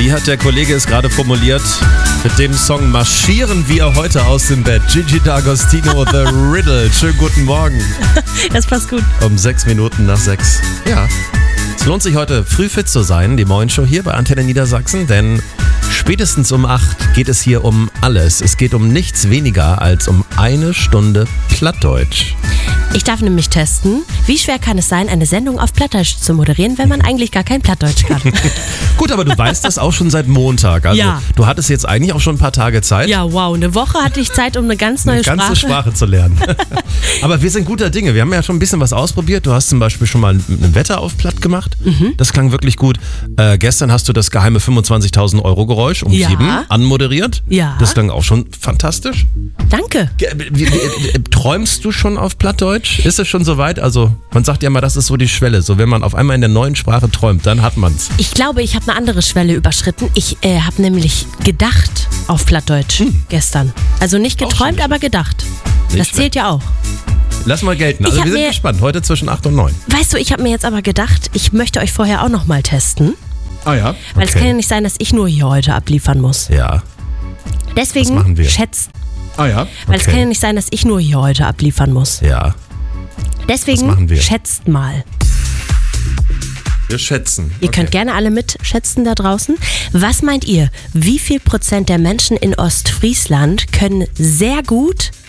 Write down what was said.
Wie hat der Kollege es gerade formuliert? Mit dem Song marschieren wir heute aus dem Bett. Gigi D'Agostino, The Riddle. Schönen guten Morgen. Das passt gut. Um 6 Minuten nach 6. Ja, es lohnt sich heute früh fit zu sein, die Morgenshow hier bei Antenne Niedersachsen, denn spätestens um 8 geht es hier um alles. Es geht um nichts weniger als um 1 Stunde Plattdeutsch. Ich darf nämlich testen, wie schwer kann es sein, eine Sendung auf Plattdeutsch zu moderieren, wenn man eigentlich gar kein Plattdeutsch kann. Gut, aber du weißt das auch schon seit Montag. Also Ja. du hattest jetzt eigentlich auch schon ein paar Tage Zeit. Ja, wow, eine Woche hatte ich Zeit, um eine ganz neue Eine ganze Sprache zu lernen. Aber wir sind guter Dinge. Wir haben ja schon ein bisschen was ausprobiert. Du hast zum Beispiel schon mal ein Wetter auf Platt gemacht. Das klang wirklich gut. Gestern hast du das geheime 25.000 Euro Geräusch um Ja. 7 anmoderiert. Ja. Das klang auch schon fantastisch. Danke. Träumst du schon auf Plattdeutsch? Ist es schon soweit? Also man sagt ja mal, das ist so die Schwelle. So wenn man auf einmal in der neuen Sprache träumt, dann hat man's. Ich glaube, ich habe eine andere Schwelle überschritten. Ich habe nämlich gedacht auf Plattdeutsch gestern. Also nicht Auch geträumt, schon. aber gedacht. Nicht Das zählt ja auch. Lass mal gelten. Also Ich hab wir sind mir- gespannt. Heute zwischen 8 und 9. Weißt du, ich habe mir jetzt aber gedacht, ich möchte euch vorher auch nochmal testen. Ah ja? Weil es kann ja nicht sein, dass ich nur hier heute abliefern muss. Ja. Deswegen machen wir? schätzt. Ah ja? Weil es kann ja nicht sein, dass ich nur hier heute abliefern muss. Ja. Deswegen machen wir? schätzt mal. Wir schätzen. Ihr könnt gerne alle mitschätzen da draußen. Was meint ihr? Wie viel % der Menschen in Ostfriesland können sehr gut